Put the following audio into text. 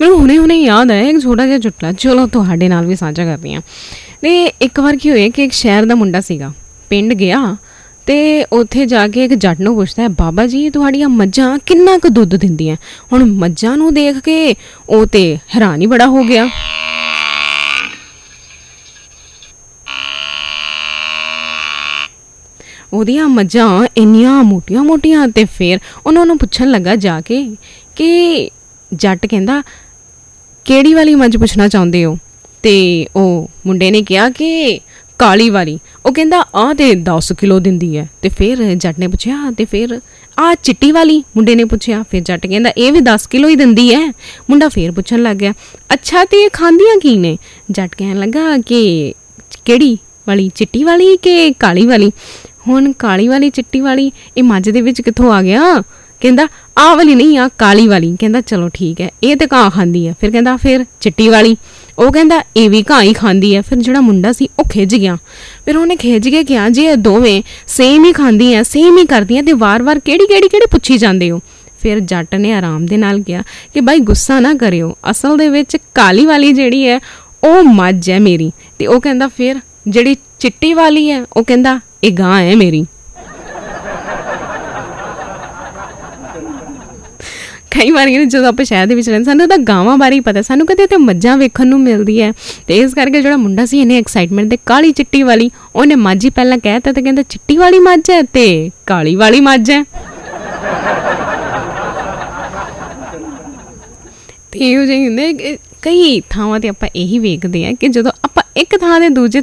ਮੈਨੂੰ ਹੁਣੇ ਯਾਦ ਆਇਆ ਇੱਕ ਛੋਟਾ ਜਿਹਾ ਚੁਟਕਲਾ, ਚਲੋ ਤੁਹਾਡੇ ਨਾਲ ਵੀ ਸਾਂਝਾ ਕਰਦੀ ਹਾਂ। ਅਤੇ ਇੱਕ ਵਾਰ ਕੀ ਹੋਇਆ ਕਿ ਇੱਕ ਸ਼ਹਿਰ ਦਾ ਮੁੰਡਾ ਸੀਗਾ, ਪਿੰਡ ਗਿਆ ਅਤੇ ਉੱਥੇ ਜਾ ਕੇ ਇੱਕ ਜੱਟ ਨੂੰ ਪੁੱਛਦਾ, ਬਾਬਾ ਜੀ ਤੁਹਾਡੀਆਂ ਮੱਝਾਂ ਕਿੰਨਾ ਕੁ ਦੁੱਧ ਦਿੰਦੀਆਂ? ਹੁਣ ਮੱਝਾਂ ਨੂੰ ਦੇਖ ਕੇ ਉਹ ਤਾਂ ਹੈਰਾਨ ਹੀ ਬੜਾ ਹੋ ਗਿਆ। ਉਹਦੀਆਂ ਮੱਝਾਂ ਇੰਨੀਆਂ ਮੋਟੀਆਂ ਮੋਟੀਆਂ। ਅਤੇ ਫਿਰ ਉਹਨਾਂ ਨੂੰ ਪੁੱਛਣ ਲੱਗਾ ਜਾ ਕੇ ਕਿ ਜੱਟ ਕਹਿੰਦਾ ਕਿਹੜੀ ਵਾਲੀ ਮੱਝ ਪੁੱਛਣਾ ਚਾਹੁੰਦੇ ਹੋ? ਅਤੇ ਉਹ ਮੁੰਡੇ ਨੇ ਕਿਹਾ ਕਿ ਕਾਲੀ ਵਾਲੀ। ਉਹ ਕਹਿੰਦਾ ਆਹ ਤਾਂ 10 ਕਿਲੋ ਦਿੰਦੀ ਹੈ। ਅਤੇ ਫਿਰ ਜੱਟ ਨੇ ਪੁੱਛਿਆ ਅਤੇ ਫਿਰ ਆਹ ਚਿੱਟੀ ਵਾਲੀ? ਮੁੰਡੇ ਨੇ ਪੁੱਛਿਆ। ਫਿਰ ਜੱਟ ਕਹਿੰਦਾ ਇਹ ਵੀ 10 ਕਿਲੋ ਹੀ ਦਿੰਦੀ ਹੈ। ਮੁੰਡਾ ਫਿਰ ਪੁੱਛਣ ਲੱਗ ਗਿਆ ਅੱਛਾ ਅਤੇ ਇਹ ਖਾਂਦੀਆਂ ਕੀ ਨੇ? ਜੱਟ ਕਹਿਣ ਲੱਗਾ ਕਿ ਕਿਹੜੀ ਵਾਲੀ, ਚਿੱਟੀ ਵਾਲੀ ਕਿ ਕਾਲੀ ਵਾਲੀ? ਹੁਣ ਕਾਲੀ ਵਾਲੀ ਚਿੱਟੀ ਵਾਲੀ ਇਹ ਮੱਝ ਦੇ ਵਿੱਚ ਕਿੱਥੋਂ ਆ ਗਿਆ? ਕਹਿੰਦਾ ਆਹ ਵਾਲੀ ਨਹੀਂ, ਆ ਕਾਲੀ ਵਾਲੀ। ਕਹਿੰਦਾ ਚਲੋ ਠੀਕ ਹੈ, ਇਹ ਤਾਂ ਘਾਹ ਖਾਂਦੀ ਹੈ। ਫਿਰ ਕਹਿੰਦਾ ਫਿਰ ਚਿੱਟੀ ਵਾਲੀ? ਉਹ ਕਹਿੰਦਾ ਇਹ ਵੀ ਘਾਹ ਹੀ ਖਾਂਦੀ ਹੈ। ਫਿਰ ਜਿਹੜਾ ਮੁੰਡਾ ਸੀ ਉਹ ਖਿੱਝ ਗਿਆ। ਫਿਰ ਉਹਨੇ ਖਿੱਝ ਕੇ ਕਿਹਾ ਜੇ ਇਹ ਦੋਵੇਂ ਸੇਮ ਹੀ ਖਾਂਦੀਆਂ, ਸੇਮ ਹੀ ਕਰਦੀਆਂ, ਅਤੇ ਵਾਰ-ਵਾਰ ਕਿਹੜੀ ਪੁੱਛੀ ਜਾਂਦੇ ਹੋ? ਫਿਰ ਜੱਟ ਨੇ ਆਰਾਮ ਦੇ ਨਾਲ ਕਿਹਾ ਕਿ ਬਾਈ ਗੁੱਸਾ ਨਾ ਕਰਿਓ, ਅਸਲ ਦੇ ਵਿੱਚ ਕਾਲੀ ਵਾਲੀ ਜਿਹੜੀ ਹੈ ਉਹ ਮੱਝ ਹੈ ਮੇਰੀ। ਅਤੇ ਉਹ ਕਹਿੰਦਾ ਫਿਰ ਜਿਹੜੀ ਚਿੱਟੀ ਵਾਲੀ ਹੈ? ਉਹ ਕਹਿੰਦਾ ਇਹ ਗਾਂ ਹੈ ਮੇਰੀ। ਕਈ ਵਾਰੀ ਜਦੋਂ ਆਪਾਂ ਸ਼ਹਿਰ ਦੇ ਵਿੱਚ ਰਹਿੰਦੇ ਸਾਨੂੰ ਤਾਂ ਗਾਵਾਂ ਬਾਰੇ ਹੀ ਪਤਾ, ਸਾਨੂੰ ਕਦੇ ਤਾਂ ਮੱਝਾਂ ਵੇਖਣ ਨੂੰ ਮਿਲਦੀ ਹੈ। ਅਤੇ ਇਸ ਕਰਕੇ ਜਿਹੜਾ ਮੁੰਡਾ ਸੀ ਇਹਨੇ ਐਕਸਾਈਟਮੈਂਟ ਦੇ ਕਾਲੀ ਚਿੱਟੀ ਵਾਲੀ, ਉਹਨੇ ਮੱਝ ਹੀ ਪਹਿਲਾਂ ਕਹਿ ਦਿੱਤਾ ਅਤੇ ਕਹਿੰਦਾ ਚਿੱਟੀ ਵਾਲੀ ਮੱਝ ਹੈ ਅਤੇ ਕਾਲੀ ਵਾਲੀ ਮੱਝ ਹੈ। ਅਤੇ ਇਹੋ ਜਿਹੇ ਹੁੰਦੇ ਕਈ ਥਾਵਾਂ 'ਤੇ ਆਪਾਂ ਇਹੀ ਵੇਖਦੇ ਹਾਂ ਕਿ ਜਦੋਂ ਆਪਾਂ ਇੱਕ ਥਾਂ ਦੇ ਦੂਜੇ